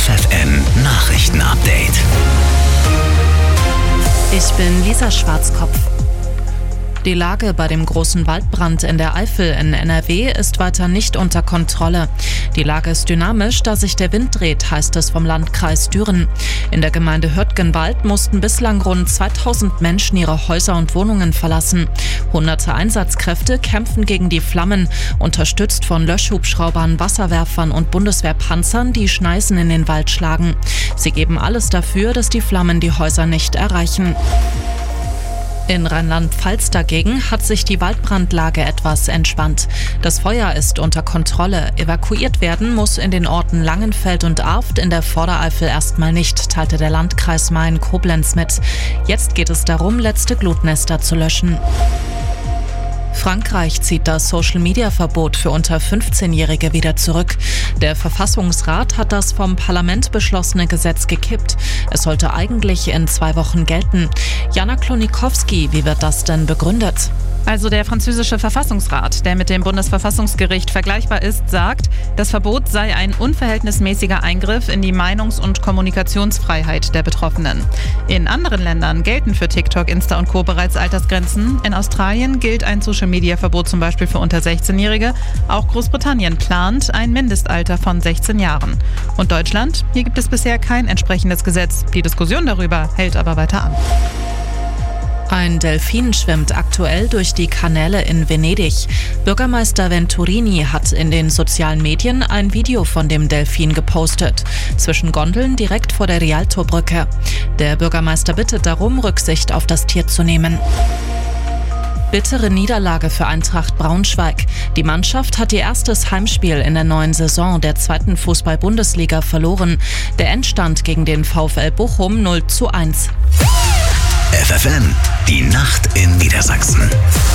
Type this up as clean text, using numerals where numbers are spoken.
FFN Nachrichten-Update. Ich bin Lisa Schwarzkopf. Die Lage bei dem großen Waldbrand in der Eifel in NRW ist weiter nicht unter Kontrolle. Die Lage ist dynamisch, da sich der Wind dreht, heißt es vom Landkreis Düren. In der Gemeinde Hürtgenwald mussten bislang rund 2000 Menschen ihre Häuser und Wohnungen verlassen. Hunderte Einsatzkräfte kämpfen gegen die Flammen, unterstützt von Löschhubschraubern, Wasserwerfern und Bundeswehrpanzern, die Schneisen in den Wald schlagen. Sie geben alles dafür, dass die Flammen die Häuser nicht erreichen. In Rheinland-Pfalz dagegen hat sich die Waldbrandlage etwas entspannt. Das Feuer ist unter Kontrolle. Evakuiert werden muss in den Orten Langenfeld und Arft in der Vordereifel erstmal nicht, teilte der Landkreis Main-Koblenz mit. Jetzt geht es darum, letzte Glutnester zu löschen. Frankreich zieht das Social-Media-Verbot für unter 15-Jährige wieder zurück. Der Verfassungsrat hat das vom Parlament beschlossene Gesetz gekippt. Es sollte eigentlich in 2 Wochen gelten. Jana Klonikowski, wie wird das denn begründet? Also der französische Verfassungsrat, der mit dem Bundesverfassungsgericht vergleichbar ist, sagt, das Verbot sei ein unverhältnismäßiger Eingriff in die Meinungs- und Kommunikationsfreiheit der Betroffenen. In anderen Ländern gelten für TikTok, Insta und Co. bereits Altersgrenzen. In Australien gilt ein Social-Media-Verbot zum Beispiel für unter 16-Jährige. Auch Großbritannien plant ein Mindestalter von 16 Jahren. Und Deutschland? Hier gibt es bisher kein entsprechendes Gesetz. Die Diskussion darüber hält aber weiter an. Ein Delfin schwimmt aktuell durch die Kanäle in Venedig. Bürgermeister Venturini hat in den sozialen Medien ein Video von dem Delfin gepostet. Zwischen Gondeln direkt vor der Rialtobrücke. Der Bürgermeister bittet darum, Rücksicht auf das Tier zu nehmen. Bittere Niederlage für Eintracht Braunschweig. Die Mannschaft hat ihr erstes Heimspiel in der neuen Saison der 2. Fußball-Bundesliga verloren. Der Endstand gegen den VfL Bochum 0:1. FFN, die Nacht in Niedersachsen.